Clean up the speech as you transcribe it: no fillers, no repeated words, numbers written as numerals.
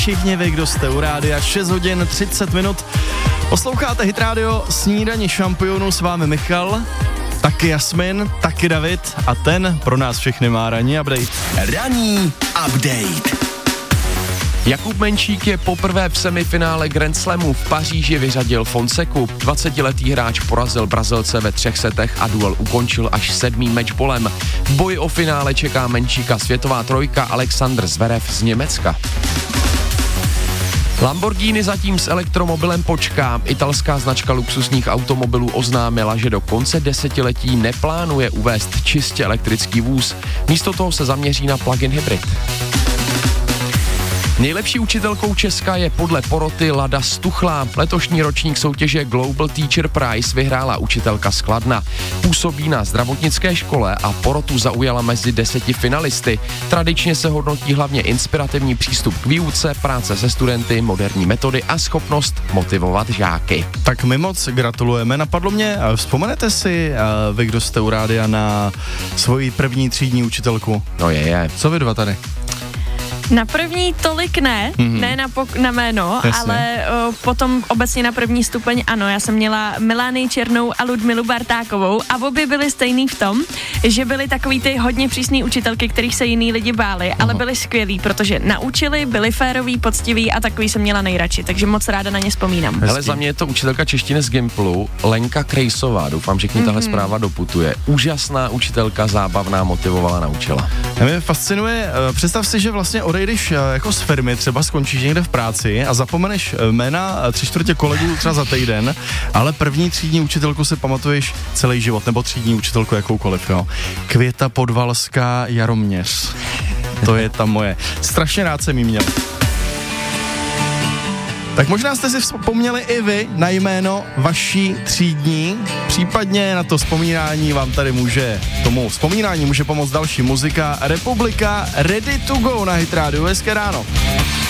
Všichni vy, kdo jste u rádia, 6 hodin 30 minut. Posloucháte Hit Radio, snídaně šampionů, s vámi Michal, taky Jasmin, taky David a ten pro nás všechny má ranní update. Ranní update. Jakub Menšík je poprvé v semifinále Grand Slamu v Paříži vyřadil Fonseku. 20letý hráč porazil Brazilce ve 3 setech a duel ukončil až 7. matchballem. V boji o finále čeká Menšíka světová trojka Alexander Zverev z Německa. Lamborghini zatím s elektromobilem počká. Italská značka luxusních automobilů oznámila, že do konce desetiletí neplánuje uvést čistě elektrický vůz. Místo toho se zaměří na plug-in hybrid. Nejlepší učitelkou Česka je podle poroty Lada Stuchlá. Letošní ročník soutěže Global Teacher Prize vyhrála učitelka z Kladna. Působí na zdravotnické škole a porotu zaujala mezi 10 finalisty. Tradičně se hodnotí hlavně inspirativní přístup k výuce, práce se studenty, moderní metody a schopnost motivovat žáky. Tak my moc gratulujeme. Napadlo mě, vzpomenete si, vy, kdo jste u rádia, na svoji první třídní učitelku? No je. Co vy dva tady? Na první tolik ne, ne na jméno, jasně. ale potom obecně na první stupeň ano, já jsem měla Milánii Černou a Ludmilu Bartákovou a obě byly stejný v tom, že byly takový ty hodně přísný učitelky, kterých se jiný lidi báli, ale byly skvělí, protože naučili, byli féroví, poctiví a takový jsem měla nejradši, takže moc ráda na ně vzpomínám. Hele, za mě je to učitelka češtiny z Gimplu, Lenka Krejsová, doufám, že k ní tahle zpráva doputuje. Úžasná učitelka, zábavná, motivovala, naučila. Mě fascinuje, představ si, že vlastně odejdeš jako z firmy, třeba skončíš někde v práci a zapomeneš jména 3/4 kolegů třeba za týden, ale první třídní učitelku si pamatuješ celý život, nebo třídní učitelku jakoukoliv, jo. Květa Podvalská Jaroměř. To je ta moje. Strašně rád jsem jí měl. Tak možná jste si vzpomněli i vy na jméno vaší třídní, případně na to vzpomínání vám tady tomu vzpomínání může pomoct další muzika Republika Ready to Go na Hit Radio. Hezké ráno.